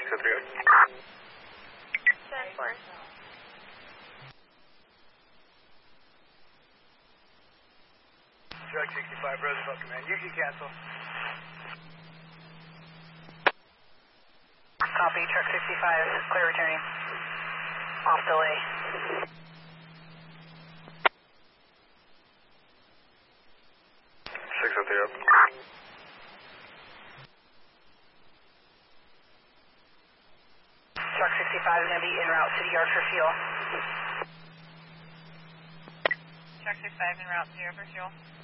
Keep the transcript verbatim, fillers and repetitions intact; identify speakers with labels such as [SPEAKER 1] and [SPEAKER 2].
[SPEAKER 1] oh three up.
[SPEAKER 2] ten four.
[SPEAKER 3] Truck sixty-five, Roosevelt Command. You can cancel.
[SPEAKER 4] Copy, truck sixty-five, clear returning. Off delay.
[SPEAKER 1] six oh three up.
[SPEAKER 4] Truck sixty-five is going to be en route to the yard for fuel.
[SPEAKER 2] Truck sixty-five en route to zero for fuel.